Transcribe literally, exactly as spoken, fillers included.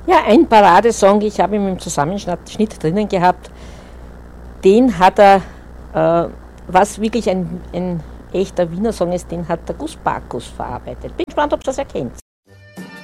Ja, ein Paradesong, ich habe ihn im Zusammenschnitt drinnen gehabt, den hat er, äh, was wirklich ein, ein echter Wiener Song ist, den hat der Gus Bacchus verarbeitet. Bin gespannt, ob ihr das erkennt.